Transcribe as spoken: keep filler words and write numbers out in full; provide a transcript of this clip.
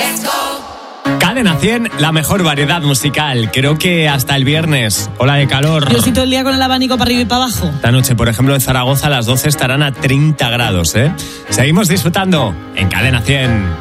Let's go. Cadena cien, la mejor variedad musical. Creo que hasta el viernes. Ola de calor. Yo estoy todo el día con el abanico para arriba y para abajo. Esta noche, por ejemplo, en Zaragoza a las doce estarán a treinta grados, ¿eh? Seguimos disfrutando en Cadena cien.